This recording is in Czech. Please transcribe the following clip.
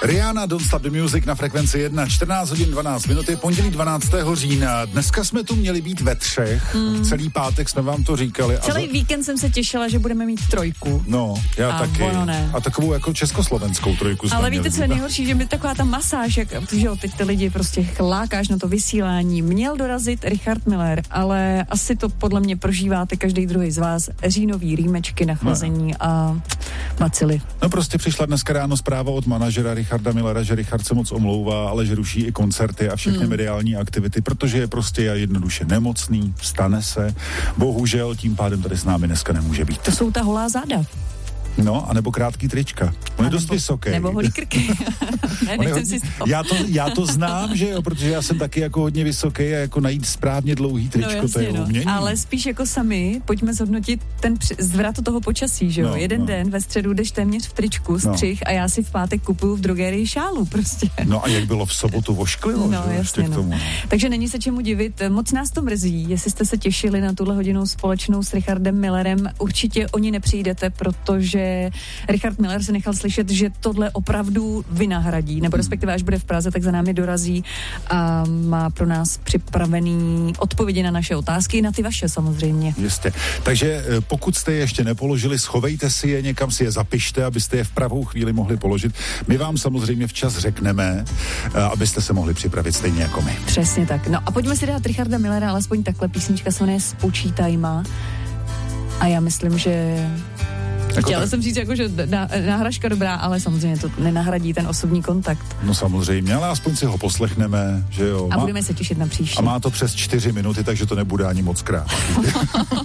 Rihanna, Don't Stop the Music na frekvenci 1, 14 hodin 12 minut, je pondělí 12. října. Dneska jsme tu měli být ve 3, celý pátek jsme vám to říkali. Celý víkend jsem se těšila, že budeme mít 3. No, já taky. A takovou jako československou 3. Ale víte, co je nejhorší, že mi taková ta masáž, že jo, teď ty lidi prostě lákáš na to vysílání. Měl dorazit Richard Miller, ale asi to podle mě prožíváte každý druhý z vás. Říjnový rýmečky na chlazení a bacily. No prostě přišla dneska ráno zpráva od manažera Richarda Millera, že Richard se moc omlouvá, ale že ruší i koncerty a všechny mediální aktivity, protože je prostě jednoduše nemocný, stane se. Bohužel tím pádem tady s námi dneska nemůže být. To jsou ta holá záda. No, anebo krátký trička. On je dost vysoký. Nebo holí krky. Já to znám, že jo, protože já jsem taky jako hodně vysoký a jako najít správně dlouhý tričko, no, jasně, to je umění. Ale spíš jako sami, pojďme zhodnotit ten zvrat toho počasí, že jo. Jeden den ve středu jdeš téměř v tričku, střih a já si v pátek kupuju v drogerii šálu prostě. No a jak bylo v sobotu vošklilo, no, že? Jasně, k tomu. Takže není se čemu divit. Moc nás to mrzí, jestli jste se těšili na tuhle hodinu společnou s Richardem Millerem. Určitě oni nepřijdete, protože Richard Miller se nechal slyšet, že tohle opravdu vynahradí, nebo respektive až bude v Praze, tak za námi dorazí a má pro nás připravený odpovědi na naše otázky, na ty vaše samozřejmě. Jistě. Takže pokud jste je ještě nepoložili, schovejte si je, někam si je zapište, abyste je v pravou chvíli mohli položit. My vám samozřejmě včas řekneme, abyste se mohli připravit stejně jako my. Přesně tak. No a pojďme si dát Richarda Millera, alespoň takhle, písnička se jmenuje Spočítaj má a já myslím, že chtěla jsem říct, jako, že náhražka dobrá, ale samozřejmě to nenahradí ten osobní kontakt. No samozřejmě, ale aspoň si ho poslechneme, že jo. A budeme se těšit na příště. A má to přes 4 minuty, takže to nebude ani moc krát.